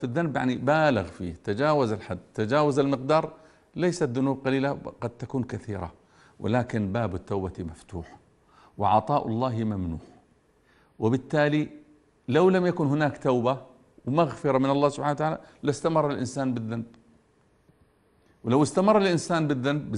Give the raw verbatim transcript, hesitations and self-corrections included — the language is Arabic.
في الذنب يعني بالغ فيه، تجاوز الحد، تجاوز المقدار. ليست ذنوب قليلة، قد تكون كثيرة، ولكن باب التوبة مفتوح وعطاء الله ممنوح. وبالتالي لو لم يكن هناك توبة ومغفرة من الله سبحانه وتعالى لاستمر الإنسان بالذنب. ولو استمر الإنسان بالذنب